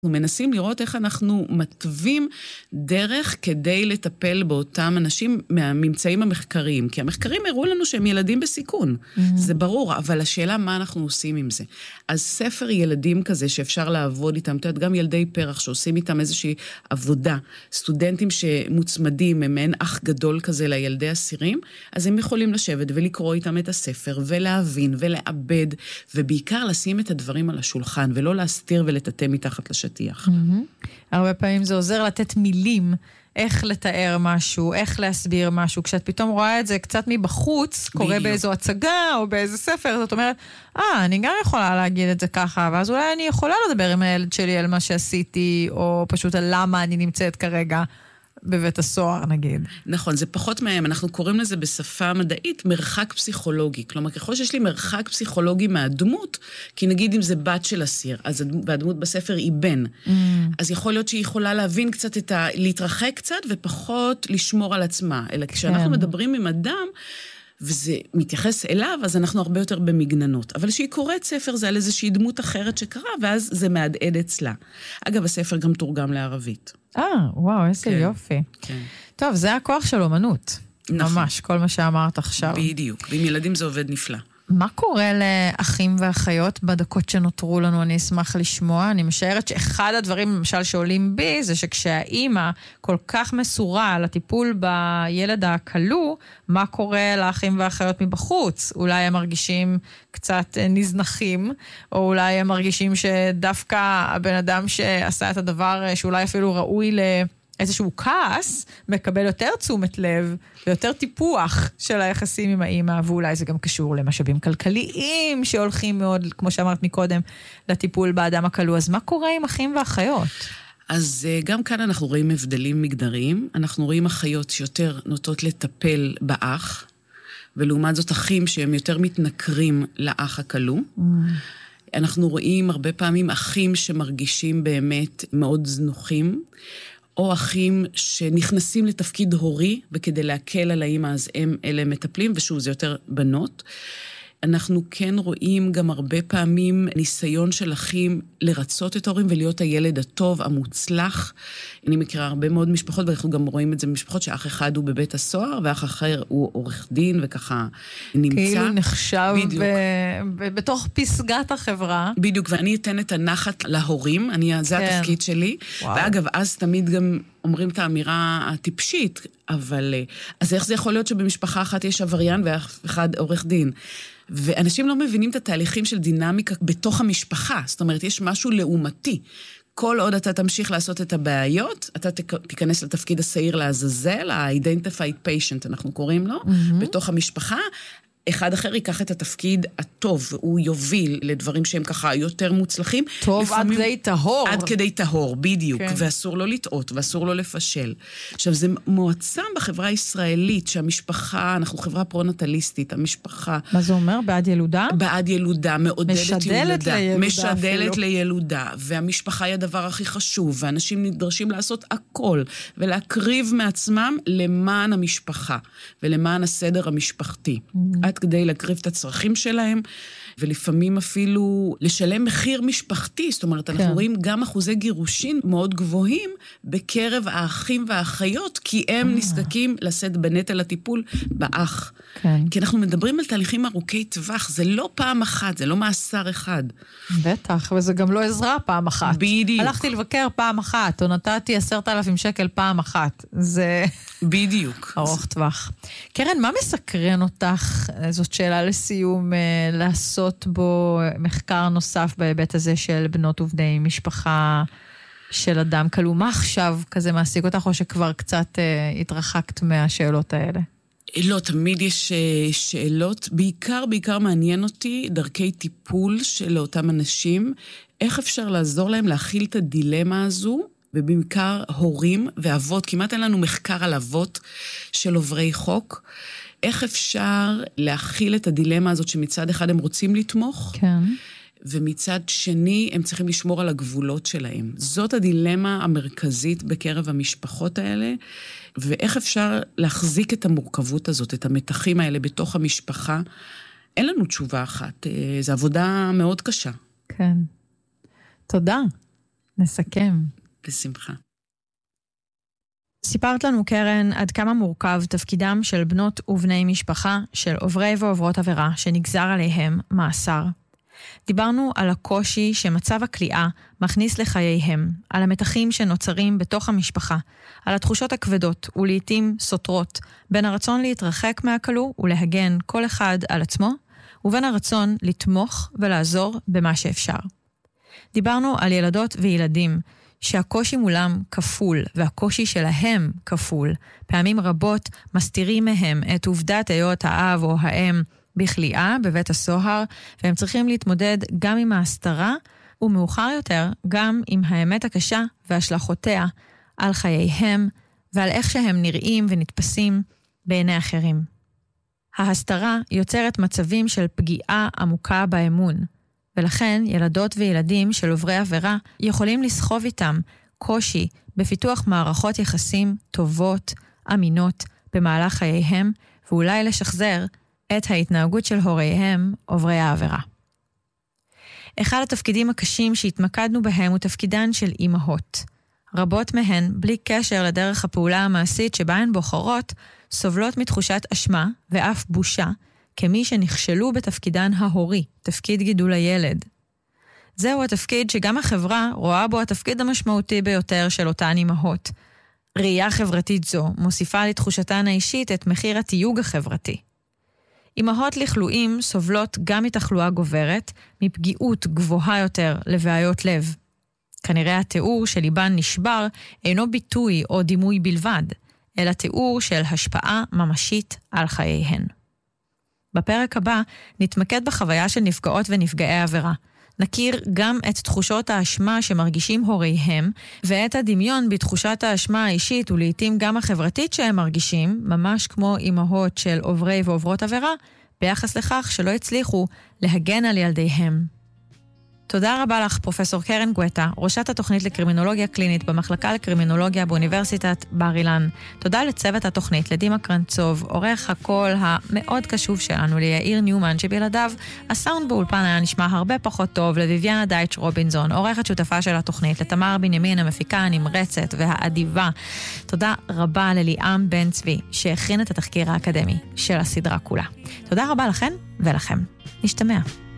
אנחנו מנסים לראות איך אנחנו מטווים דרך כדי לטפל באותם אנשים מהממצאים המחקריים. כי המחקרים הראו לנו שהם ילדים בסיכון. זה ברור, אבל השאלה מה אנחנו עושים עם זה. אז ספר ילדים כזה שאפשר לעבוד איתם, אתה יודע, גם ילדי פרח שעושים איתם איזושהי עבודה, סטודנטים שמוצמדים, הם מעין אח גדול כזה לילדי אסירים, אז הם יכולים לשבת ולקרוא איתם את הספר ולהבין ולעבד, ובעיקר לשים את הדברים על השולחן, ולא להסתיר ולטאטא מתחת לשטיח. הרבה פעמים זה עוזר לתת מילים, איך לתאר משהו, איך להסביר משהו, כשאת פתאום רואה את זה קצת מבחוץ, קורה באיזו הצגה או באיזה ספר, זאת אומרת, אני גם יכולה להגיד את זה ככה, ואז אולי אני יכולה לדבר עם הילד שלי על מה שעשיתי, או פשוט על למה אני נמצאת כרגע בבית הסוהר, נגיד. נכון, זה פחות מהם. אנחנו קוראים לזה בשפה מדעית מרחק פסיכולוגי. כלומר, ככל שיש לי מרחק פסיכולוגי מהדמות, כי נגיד אם זה בת של אסיר, והדמות בספר היא בן, אז יכול להיות שהיא יכולה להבין קצת להתרחק קצת, ופחות לשמור על עצמה. אלא כשאנחנו מדברים עם אדם, וזה מתייחס אליו, אז אנחנו הרבה יותר במגננות. אבל כשהיא קוראת ספר, זה על איזושהי דמות אחרת שקרה, ואז זה מהדהד אצלה. אגב, הספר גם תורגם לערבית. וואו, איזה יופי. כן. טוב, זה הכוח של אומנות. ממש, כל מה שאמרת עכשיו. בדיוק, ועם ילדים זה עובד נפלא. מה קורה לאחים ואחיות בדקות שנותרו לנו? אני אשמח לשמוע. אני משערת שאחד הדברים, למשל, שעולים בי, זה שכשהאימא כל כך מסורה לטיפול בילד הכלוא, מה קורה לאחים ואחיות מבחוץ? אולי הם מרגישים קצת נזנחים, או אולי הם מרגישים שדווקא הבן אדם שעשה את הדבר, שאולי אפילו ראוי איזשהו כעס, מקבל יותר תשומת לב, ויותר טיפוח של היחסים עם האמא, ואולי זה גם קשור למשאבים כלכליים, שהולכים מאוד, כמו שאמרת מקודם, לטיפול באדם הכלוא. אז מה קורה עם אחים ואחיות? אז גם כאן אנחנו רואים הבדלים מגדריים. אנחנו רואים אחיות שיותר נוטות לטפל באח, ולעומת זאת אחים שהם יותר מתנכרים לאח הכלוא. אנחנו רואים הרבה פעמים אחים שמרגישים באמת מאוד זנוחים, או אחים שנכנסים לתפקיד הורי, וכדי להקל על האמא, אז הם אלה מטפלים, ושוב, זה יותר בנות. אנחנו כן רואים גם הרבה פעמים ניסיון של אחים לרצות את ההורים ולהיות הילד הטוב, המוצלח. אני מכירה הרבה מאוד משפחות, ואנחנו גם רואים את זה במשפחות שאח אחד הוא בבית הסוהר, ואח אחר הוא עורך דין, וככה נמצא. כאילו נחשב בתוך פסגת החברה. בדיוק, ואני אתן את הנחת להורים, זה התפקיד שלי. ואגב, אז תמיד גם אומרים את האמירה הטיפשית, אבל אז איך זה יכול להיות שבמשפחה אחת יש עבריין ואח אחד עורך דין? ואנשים לא מבינים את התהליכים של דינמיקה בתוך המשפחה. זאת אומרת, יש משהו לעומתי. כל עוד אתה תמשיך לעשות את הבעיות, אתה תיכנס לתפקיד השעיר לעזאזל, ה-identified patient, אנחנו קוראים לו, בתוך המשפחה. אחד אחר ייקח את התפקיד הטוב, והוא יוביל לדברים שהם ככה יותר מוצלחים. טוב עד כדי טהור. עד כדי טהור, בדיוק. כן. ואסור לו לטעות, ואסור לו לפשל. עכשיו, זה מועצם בחברה הישראלית, שהמשפחה, אנחנו חברה פרו-נטליסטית, המשפחה... מה זה אומר? בעד ילודה? בעד ילודה, מעודדת משדלת ילודה. משדלת לילודה. והמשפחה היא הדבר הכי חשוב, ואנשים נדרשים לעשות הכל, ולהקריב מעצמם למען המשפחה, ולמען הסדר המשפחתי. עד כדי להקריב את הצרכים שלהם, ולפעמים אפילו לשלם מחיר משפחתי. זאת אומרת, אנחנו רואים גם אחוזי גירושין מאוד גבוהים בקרב האחים והאחיות, כי הם נזקקים לשאת בנטל הטיפול באח. כן. כי אנחנו מדברים על תהליכים ארוכי טווח, זה לא פעם אחת, זה לא מאסר אחד. בטח, וזה גם לא עזרה פעם אחת. בדיוק. הלכתי לבקר פעם אחת, או נתתי 10,000 שקל פעם אחת. זה... בדיוק. ארוך טווח. קרן, מה מסקרן אותך? זאת שאלה לסיום, לעשות בו מחקר נוסף בהיבט הזה של בנות ובני משפחה של אדם כלוא. מה עכשיו כזה מעסיק אותך, או שכבר קצת התרחקת מהשאלות האלה? לא, תמיד יש שאלות. בעיקר מעניין אותי דרכי טיפול של אותם אנשים. איך אפשר לעזור להם להכיל את הדילמה הזו, ובעיקר הורים ואבות. כמעט אין לנו מחקר על אבות של עוברי חוק. איך אפשר להכיל את הדילמה הזאת שמצד אחד הם רוצים לתמוך, כן. ומצד שני הם צריכים לשמור על הגבולות שלהם. זאת הדילמה המרכזית בקרב המשפחות האלה, ואיך אפשר להחזיק את המורכבות הזאת, את המתחים האלה בתוך המשפחה. אין לנו תשובה אחת, זו עבודה מאוד קשה. כן. תודה. נסכם. בשמחה. סיפרת לנו, קרן, עד כמה מורכב תפקידם של בנות ובני משפחה של עוברי ועוברות עבירה שנגזר עליהם מאסר. דיברנו על הקושי שמצב הכליאה מכניס לחייהם, על המתחים שנוצרים בתוך המשפחה, על התחושות הכבדות ולעיתים סותרות בין הרצון להתרחק מהכלוא ולהגן כל אחד על עצמו, ובין הרצון לתמוך ולעזור במה שאפשר. דיברנו על ילדות וילדים שהקושי מולם כפול, והקושי שלהם כפול. פעמים רבות מסתירים מהם את עובדת היות האב או האם בכליאה בבית הסוהר, והם צריכים להתמודד גם עם ההסתרה, ומאוחר יותר גם עם האמת הקשה והשלכותיה על חייהם, ועל איך שהם נראים ונתפסים בעיני אחרים. ההסתרה יוצרת מצבים של פגיעה עמוקה באמון, ולכן ילדות וילדים של עוברי עבירה יכולים לסחוב איתם קושי בפיתוח מערכות יחסים טובות, אמינות, במהלך חייהם, ואולי לשחזר את ההתנהגות של הוריהם עוברי העבירה. אחד התפקידים הקשים שהתמקדנו בהם הוא תפקידן של אימהות. רבות מהן, בלי קשר לדרך הפעולה המעשית שבה הן בוחרות, סובלות מתחושת אשמה ואף בושה, כמי שנכשלו בתפקידן ההורי, תפקיד גידול הילד. זהו התפקיד שגם החברה רואה בו התפקיד המשמעותי ביותר של אותן אימהות. ראייה חברתית זו מוסיפה לתחושתן האישית את מחיר התיוג החברתי. אימהות לכלואים סובלות גם מתחלואה גוברת, מפגיעות גבוהה יותר לבעיות לב. כנראה התיאור שליבן נשבר אינו ביטוי או דימוי בלבד, אלא תיאור של השפעה ממשית על חייהן. בפרק הבא נתמקד בחוויה של נפגעות ונפגעי עבירה. נכיר גם את תחושות האשמה שמרגישים הוריהם, ואת הדמיון בתחושת האשמה האישית ולעיתים גם החברתית שהם מרגישים, ממש כמו אימהות של עוברי ועוברות עבירה, ביחס לכך שלא הצליחו להגן על ילדיהם. תודה רבה לך, פרופסור קרן גואטה, ראשת התוכנית לקרימינולוגיה קלינית במחלקה לקרימינולוגיה באוניברסיטת בר אילן. תודה לצוות התוכנית, לדימה קרנצוב, עורך הקול המאוד קשוב שלנו, ליאיר ניומן, שבלעדיו הסאונד באולפן היה נשמע הרבה פחות טוב, לויביאנה דייטש רובינזון, עורכת שותפה של התוכנית, לתמר בנימין, המפיקה הנמרצת והאדיבה. תודה רבה לליאם בן צבי, שהכין את התחקיר האקדמי של הסדרה כולה. תודה רבה לכן ולכם. נשתמע.